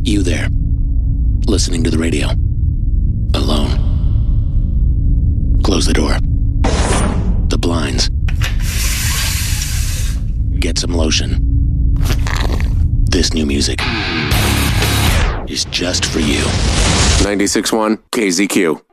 You there, listening to the radio, alone. Close the door. The blinds. Get some lotion. This new music is just for you. 96.1 KZQ.